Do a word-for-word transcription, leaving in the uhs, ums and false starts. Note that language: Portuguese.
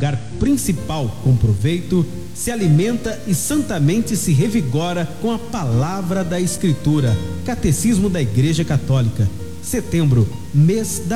lugar principal com proveito, se alimenta e santamente se revigora com a palavra da Escritura. Catecismo da Igreja Católica. Setembro, mês da